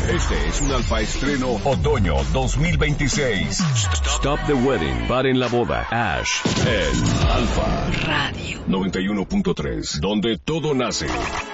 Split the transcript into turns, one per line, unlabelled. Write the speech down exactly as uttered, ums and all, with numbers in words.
Este es un Alfa Estreno Otoño dos mil veintiséis. Stop the Wedding. Paren la boda. Ash. En Alfa
Radio
noventa y uno punto tres. Donde todo nace.